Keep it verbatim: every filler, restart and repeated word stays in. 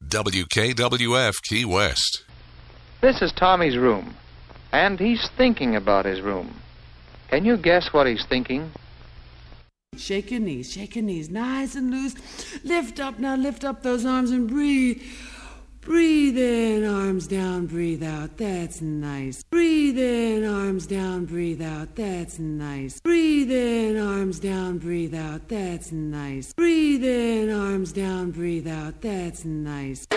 W K W F Key West. This is Tommy's room, and he's thinking about his room. Can you guess what he's thinking? Shake your knees, shake your knees, nice and loose. Lift up now, lift up those arms and breathe. Breathe in, arms down, breathe out, that's nice. Breathe in, arms down, breathe out, that's nice. Breathe in, arms down, breathe out, that's nice. Breathe in, arms down, breathe out, that's nice.